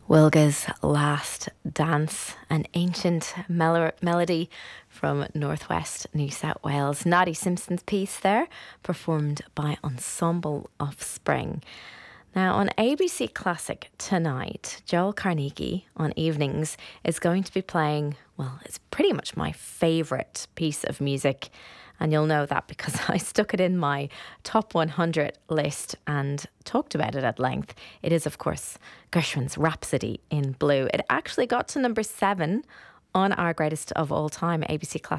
Wilga's Last Dance, an ancient melody from northwest New South Wales. Noddy Simpson's piece there, performed by Ensemble Offspring. Now, on ABC Classic tonight, Joel Carnegie on evenings is going to be playing, well, it's pretty much my favourite piece of music. And you'll know that because I stuck it in my top 100 list and talked about it at length. It is, of course, Gershwin's Rhapsody in Blue. It actually got to number 7 on our greatest of all time ABC Classic